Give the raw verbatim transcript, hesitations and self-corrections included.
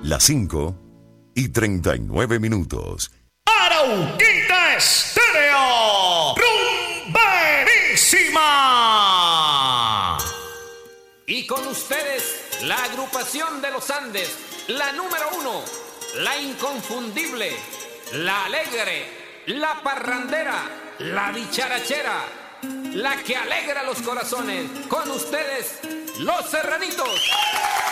Las cinco y treinta y nueve minutos. Arauquita Estéreo, rumberísima. Y con ustedes, la agrupación de los Andes, la número uno, la inconfundible, la alegre, la parrandera, la dicharachera, la que alegra los corazones. Con ustedes, los Serranitos.